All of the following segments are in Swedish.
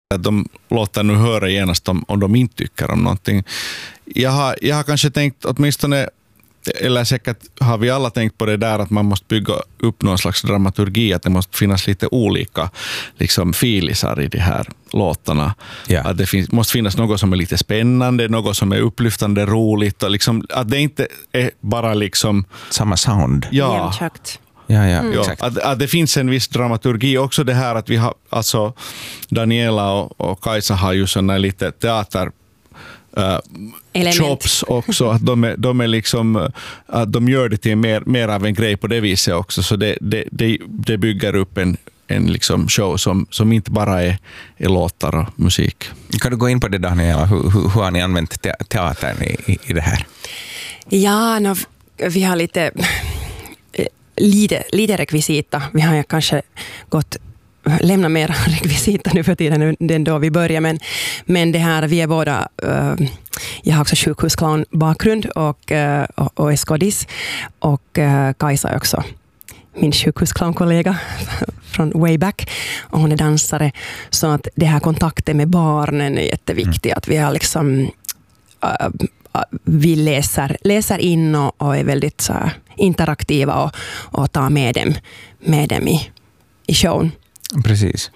att de låter nu höra genast om de inte tycker om någonting. Jag har kanske tänkt åtminstone, eller säkert har vi alla tänkt på det där att man måste bygga upp någon slags dramaturgi, att det måste finnas lite olika liksom filisar i de här låtarna. Ja. Att det måste finnas något som är lite spännande, något som är upplyftande, roligt och liksom, att det inte är bara liksom samma sound. Ja. Jämnkökt. Ja, exakt. Att det finns en viss dramaturgi också, det här att vi har, alltså Daniela och Kajsa har ju såna lite teater chops också, att de är liksom, att de gör det till mer av en grej på det viset också, så det bygger upp en liksom show som inte bara är låtar och musik. Kan du gå in på det, Daniela? Hur har ni använt teatern i det här? Ja, vi har lite rekvisita. Vi har kanske lämna mer rekvisita nu för tiden än då vi börjar, men det här, vi är båda, jag har också sjukhusclown-bakgrund och är skådis, och Kajsa är också min sjukhusclown-kollega från way back, och hon är dansare, så att det här kontakten med barnen är jätteviktigt, att vi har liksom vi läser in och är väldigt så här interaktiva och tar med dem i showen. Precis.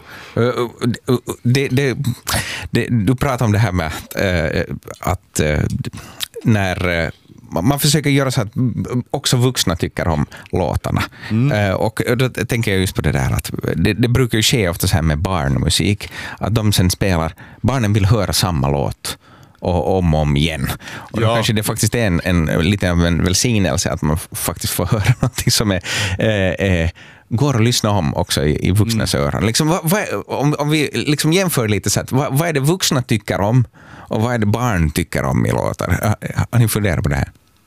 Du pratar om det här med att när man försöker göra så att också vuxna tycker om låtarna. Och då tänker jag just på det där att det brukar ju ske ofta så här med barnmusik, att de sen spelar, barnen vill höra samma låt och om igen. Och då kanske det faktiskt är lite av en välsignelse att man faktiskt får höra någonting som är går att lyssna om också i vuxnas öron. Liksom, om vi liksom jämför lite så att vad är det vuxna tycker om och vad är det barn tycker om i låtar? Har ni funderat på det här?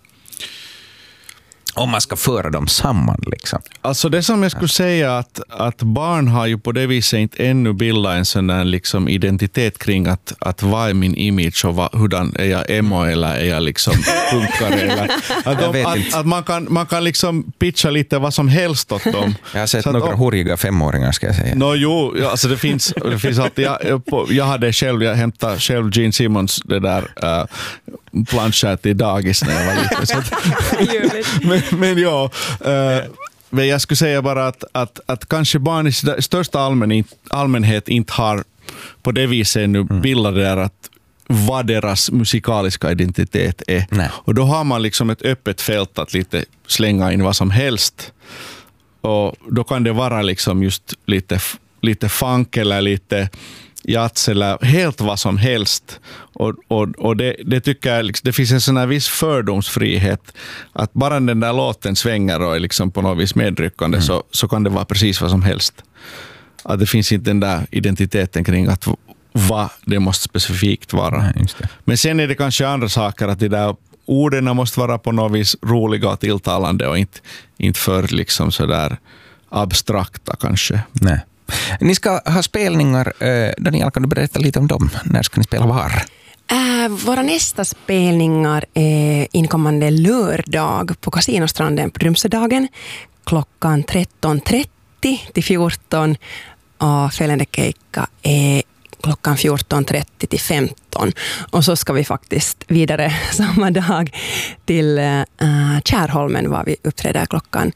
Om man ska föra dem samman liksom. Alltså det som jag skulle säga att barn har ju på det viset inte ännu bildat en sån där liksom identitet kring att vad är min image och hurdan är jag emo eller är jag liksom punkare eller att man kan liksom pitcha lite vad som helst åt dem. Jag har sett några horiga 5-åringar ska jag säga. Alltså det finns alltid, jag hämtade själv Gene Simmons det där planchat i dagis när jag var liten. Så men jag skulle säga bara att kanske barn i största allmänhet inte har på det viset nu bildat där att vad deras musikaliska identitet är. Nej. Och då har man liksom ett öppet fält att lite slänga in vad som helst. Och då kan det vara liksom just lite funk eller lite jazz eller helt vad som helst. Och det tycker jag, det finns en sån här viss fördomsfrihet att bara den där låten svänger och är liksom på något vis medryckande så kan det vara precis vad som helst. Att det finns inte den där identiteten kring att vad det måste specifikt vara. Nej, just det. Men sen är det kanske andra saker, att de där orden måste vara på något vis roliga och tilltalande och inte för liksom sådär abstrakta kanske. Nej. Ni ska ha spelningar. Daniela, kan du berätta lite om dem? När ska ni spela var? Våra nästa spelningar är inkommande lördag på Kasinostranden på Drumsedagen klockan 13.30 till 14 och följande keikka är klockan 14.30 till 15. Och så ska vi faktiskt vidare samma dag till Kärholmen var vi uppträder klockan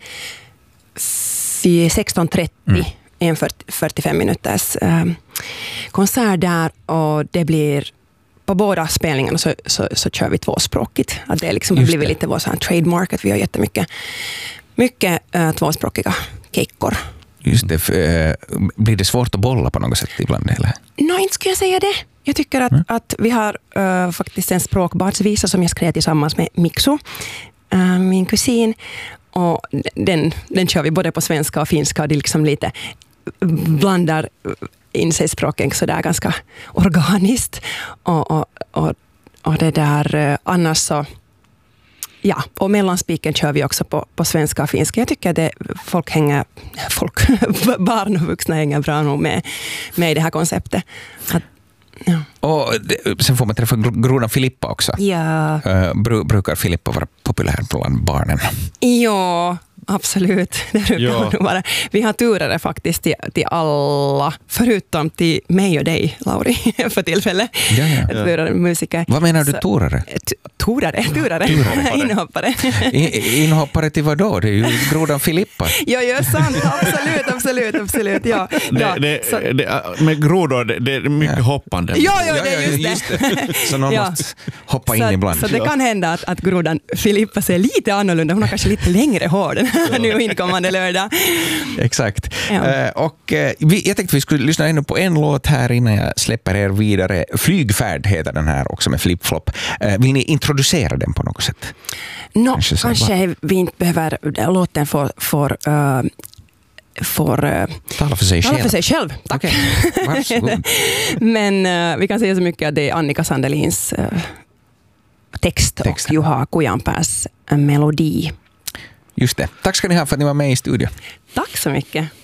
16.30. En 45 minuters konsert där, och det blir på båda spelningarna så kör vi tvåspråkigt. Att det liksom har blivit lite vår sån här trademark, att vi har jättemycket tvåspråkiga keikkor. Just det, blir det svårt att bolla på något sätt ibland? Eller? Nej, inte skulle jag säga det. Jag tycker att vi har faktiskt en språkbadsvisa som jag skrev tillsammans med Mikso, min kusin. Och den kör vi både på svenska och finska, och det liksom lite blandar in sig språken så där ganska organiskt. Och det där annars så och mellanspiken kör vi också på svenska och finska. Jag tycker att barn och vuxna hänger bra nog med i det här konceptet. Och sen får man träffa Grodan Filippa också. Ja. Brukar Filippa vara populär bland barnen? Ja, absolut. Det brukar nog vara. Vi har turare faktiskt till alla, förutom till mig och dig, Lauri, för tillfället. Turare, musiker. Vad menar du turare? Turare. Inhoppare. Inhoppare till vad då? Det är ju grodan Filippa. Ja, sant. Absolut. Ja. Med grodor, det är mycket hoppande. Ja, det är just det. Så någon måste hoppa in ibland. Så det kan hända att grodan Filippa ser lite annorlunda. Hon har kanske lite längre hår nu inkommande lördag. Exakt. Ja. Jag tänkte vi skulle lyssna ännu på en låt här innan jag släpper er vidare. Flygfärd heter den här också med flip-flop. Vill ni introducera den på något sätt? Kanske vi inte behöver låten får tala för sig själv. Tack. Okay. Varsågod. Men vi kan säga så mycket att det är Annika Sandelins text och Juha Kujanpääs melodi. Just det. Tack ska ni ha för att ni var med i studion. Tack så mycket.